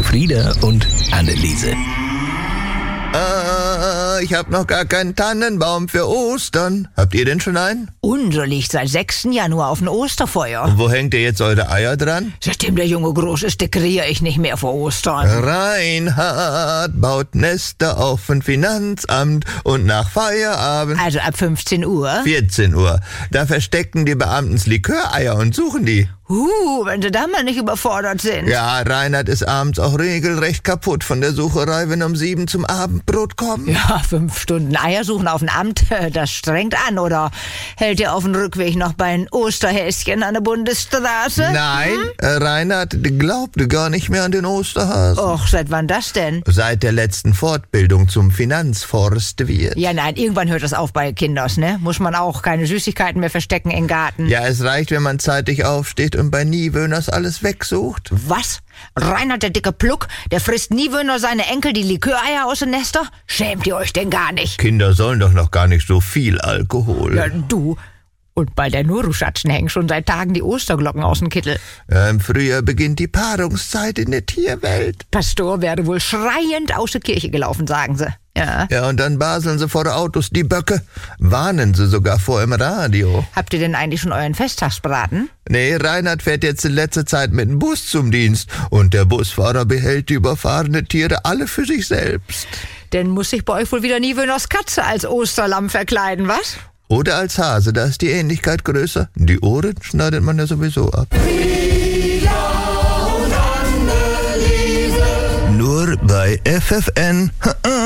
Elfriede und Anneliese. Ich hab noch gar keinen Tannenbaum für Ostern. Habt ihr denn schon einen? Unser liegt seit 6. Januar auf dem Osterfeuer. Und wo hängt ihr jetzt eure Eier dran? Seitdem der Junge groß ist, dekoriere ich nicht mehr vor Ostern. Reinhard baut Nester auf ein Finanzamt und nach Feierabend... Also ab 15 Uhr? 14 Uhr. Da verstecken die Beamtens Liköreier und suchen die. Wenn sie da mal nicht überfordert sind. Ja, Reinhard ist abends auch regelrecht kaputt von der Sucherei, wenn um 7 zum Abendbrot kommt. Ja, 5 Stunden Eier suchen auf dem Amt, das strengt an. Oder hält ihr auf dem Rückweg noch bei ein Osterhäschen an der Bundesstraße? Nein, Reinhard glaubte gar nicht mehr an den Osterhasen. Och, seit wann das denn? Seit der letzten Fortbildung zum Finanzforstwirt. Ja, nein, irgendwann hört das auf bei Kinders, ne? Muss man auch keine Süßigkeiten mehr verstecken im Garten. Ja, es reicht, wenn man zeitig aufsteht und bei Niewöhners alles wegsucht. Was? Reinhard, der dicke Pluck, der frisst Niewöhner seine Enkel die Liköreier aus den Nester? Schämt ihr euch denn gar nicht? Kinder sollen doch noch gar nicht so viel Alkohol. Ja, du. Und bei der Nuruschatzen hängen schon seit Tagen die Osterglocken aus dem Kittel. Ja, im Frühjahr beginnt die Paarungszeit in der Tierwelt. Pastor wäre wohl schreiend aus der Kirche gelaufen, sagen sie. Ja. Ja, und dann baseln sie vor Autos die Böcke. Warnen sie sogar vor im Radio. Habt ihr denn eigentlich schon euren Festtagsbraten? Nee, Reinhard fährt jetzt in letzter Zeit mit dem Bus zum Dienst. Und der Busfahrer behält die überfahrenen Tiere alle für sich selbst. Denn muss sich bei euch wohl wieder Niewöhners Katze als Osterlamm verkleiden, was? Oder als Hase, da ist die Ähnlichkeit größer. Die Ohren schneidet man ja sowieso ab. Nur bei FFN.